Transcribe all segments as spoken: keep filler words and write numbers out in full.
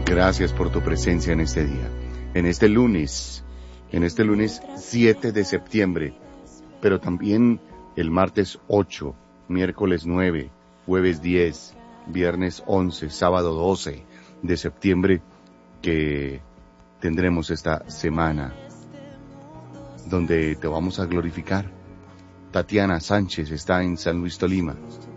Gracias por tu presencia en este día, en este lunes, en este lunes siete de septiembre, pero también el martes ocho, miércoles nueve, jueves diez, viernes once, sábado doce de septiembre, que tendremos esta semana donde te vamos a glorificar. Tatiana Sánchez está en San Luis, Tolima.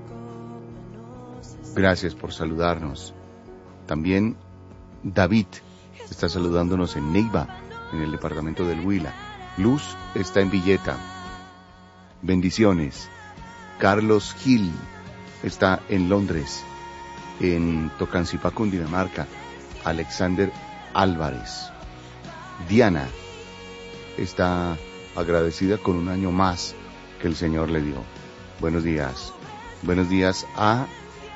Gracias por saludarnos. También David está saludándonos en Neiva, en el departamento del Huila. Luz está en Villeta. Bendiciones. Carlos Gil está en Londres, en Tocancipá, Cundinamarca. Alexander Álvarez. Diana está agradecida con un año más que el Señor le dio. Buenos días. Buenos días a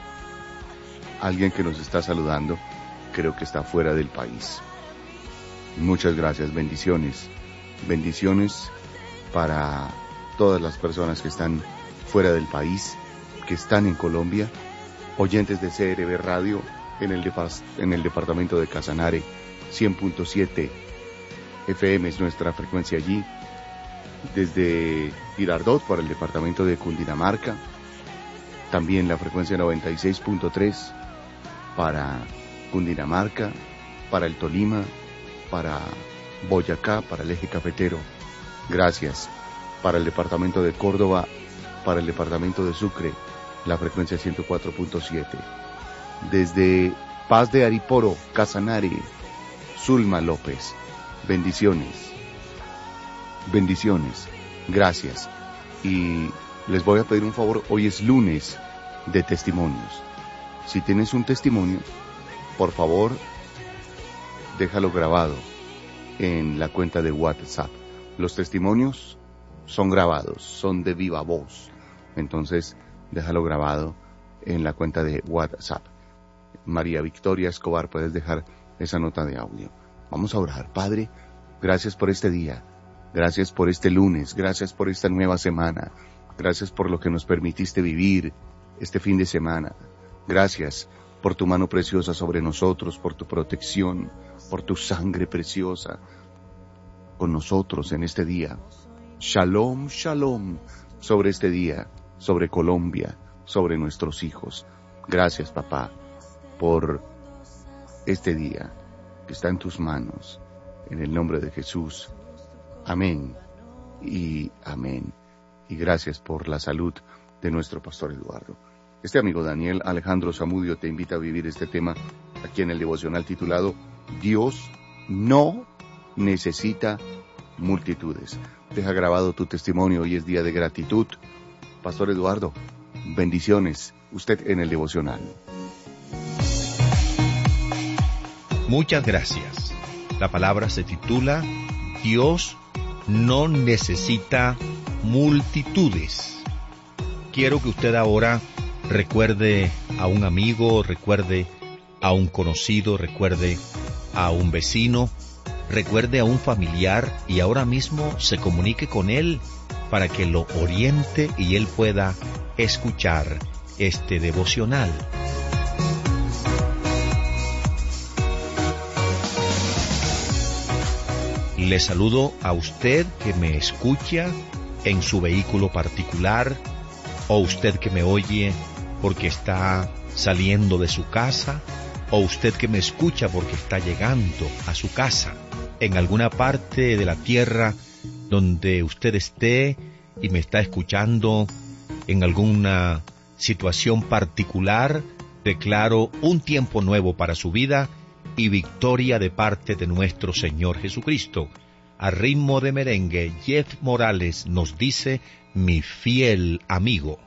alguien que nos está saludando. Creo que está fuera del país. Muchas gracias. Bendiciones. Bendiciones para todas las personas que están fuera del país, que están en Colombia, oyentes de C R B Radio en el, depa- en el departamento de Casanare. Cien punto siete F M es nuestra frecuencia allí. Desde Girardot para el departamento de Cundinamarca. También la frecuencia noventa y seis punto tres para Cundinamarca, para el Tolima, para Boyacá, para el eje cafetero. Gracias. Para el departamento de Córdoba, para el departamento de Sucre, la frecuencia ciento cuatro punto siete. Desde Paz de Ariporo, Casanare, Zulma López. Bendiciones. Bendiciones. Gracias. Y les voy a pedir un favor. Hoy es lunes de testimonios. Si tienes un testimonio, por favor, déjalo grabado en la cuenta de WhatsApp. Los testimonios son grabados, son de viva voz. Entonces, déjalo grabado en la cuenta de WhatsApp. María Victoria Escobar, puedes dejar esa nota de audio. Vamos a orar. Padre, gracias por este día. Gracias por este lunes. Gracias por esta nueva semana. Gracias por lo que nos permitiste vivir este fin de semana. Gracias por tu mano preciosa sobre nosotros, por tu protección, por tu sangre preciosa con nosotros en este día. Shalom, shalom sobre este día, sobre Colombia, sobre nuestros hijos. Gracias, papá, por este día que está en tus manos. En el nombre de Jesús. Amén y amén. Y gracias por la salud de nuestro pastor Eduardo. Este amigo Daniel Alejandro Zamudio te invita a vivir este tema aquí en el devocional titulado Dios no necesita multitudes. Deja grabado tu testimonio. Hoy es día de gratitud. Pastor Eduardo, bendiciones. Usted en el devocional. Muchas gracias. La palabra se titula Dios no necesita multitudes. Quiero que usted ahora recuerde a un amigo, recuerde a un conocido, recuerde a un vecino, recuerde a un familiar y ahora mismo se comunique con él para que lo oriente y él pueda escuchar este devocional. Le saludo a usted que me escucha en su vehículo particular o usted que me oye porque está saliendo de su casa o usted que me escucha porque está llegando a su casa. En alguna parte de la tierra donde usted esté y me está escuchando en alguna situación particular, declaro un tiempo nuevo para su vida y victoria de parte de nuestro Señor Jesucristo. A ritmo de merengue, Jeff Morales nos dice, mi fiel amigo.